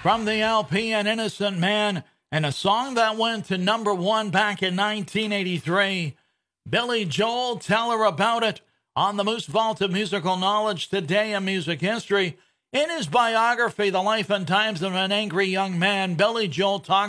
from the LP An Innocent Man, and a song that went to number one back in 1983. Billy Joel, Tell Her About It, on the Moose Vault of Musical Knowledge today in music history. In his biography, The Life and Times of an Angry Young Man, Billy Joel talks